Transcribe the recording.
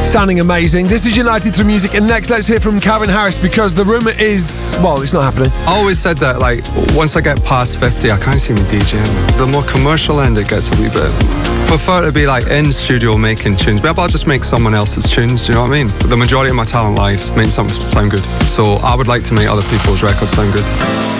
Sounding amazing. This is United Through Music, and next let's hear from Calvin Harris, because the rumour is, well, it's not happening. I always said that, like, once I get past 50, I can't see me DJing. The more commercial end, it gets a wee bit. Prefer to be like in studio making tunes. Maybe I'll just make someone else's tunes, do you know what I mean? The majority of my talent lies making something sound good. So I would like to make other people's records sound good.